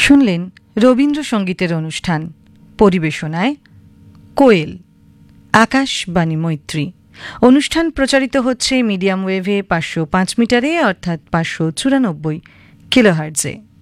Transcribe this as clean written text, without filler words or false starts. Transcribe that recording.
শুনলেন রবীন্দ্রসঙ্গীতের অনুষ্ঠান, পরিবেশনায় কোয়েল, আকাশবাণী মৈত্রী। অনুষ্ঠান প্রচারিত হচ্ছে মিডিয়াম ওয়েভে 505 মিটারে অর্থাৎ 594 কিলোহার্টজে।